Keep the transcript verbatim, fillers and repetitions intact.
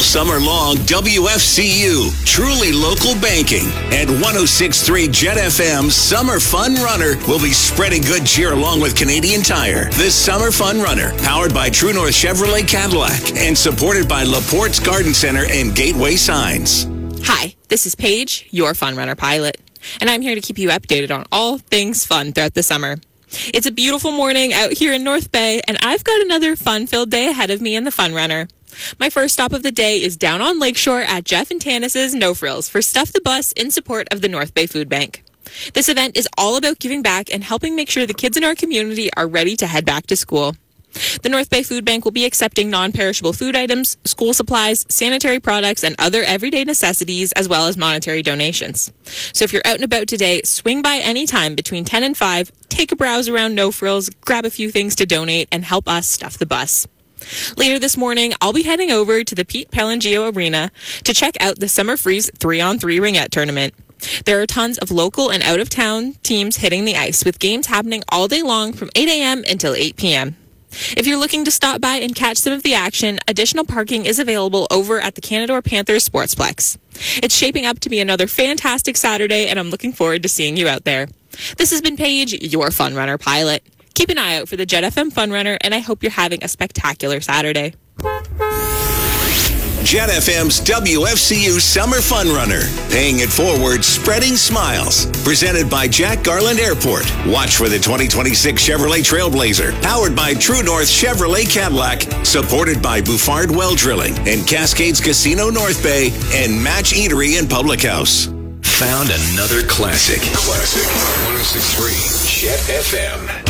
All summer long, W F C U, truly local banking. And one oh six point three Jet F M's Summer Fun Runner will be spreading good cheer along with Canadian Tire. This Summer Fun Runner, powered by True North Chevrolet Cadillac and supported by LaPorte's Garden Center and Gateway Signs. Hi, this is Paige, your Fun Runner pilot, and I'm here to keep you updated on all things fun throughout the summer. It's a beautiful morning out here in North Bay, and I've got another fun-filled day ahead of me in the Fun Runner. My first stop of the day is down on Lakeshore at Jeff and Tanis's No Frills for Stuff the Bus in support of the North Bay Food Bank. This event is all about giving back and helping make sure the kids in our community are ready to head back to school. The North Bay Food Bank will be accepting non-perishable food items, school supplies, sanitary products, and other everyday necessities, as well as monetary donations. So if you're out and about today, swing by any time between ten and five, take a browse around No Frills, grab a few things to donate, and help us stuff the bus. Later this morning, I'll be heading over to the Pete Pelangio Arena to check out the Summer Freeze three on three ringette tournament. There are tons of local and out-of-town teams hitting the ice, with games happening all day long from eight a.m. until eight p.m. If you're looking to stop by and catch some of the action, additional parking is available over at the Canadore Panthers Sportsplex. It's shaping up to be another fantastic Saturday, and I'm looking forward to seeing you out there. This has been Paige, your Fun Runner pilot. Keep an eye out for the Jet F M Fun Runner, and I hope you're having a spectacular Saturday. Jet F M's W F C U Summer Fun Runner, paying it forward, spreading smiles. Presented by Jack Garland Airport. Watch for the twenty twenty-six Chevrolet Trailblazer, powered by True North Chevrolet Cadillac, supported by Bouffard Well Drilling and Cascades Casino North Bay and Match Eatery and Public House. Found another classic. Classic one oh six point three Jet F M.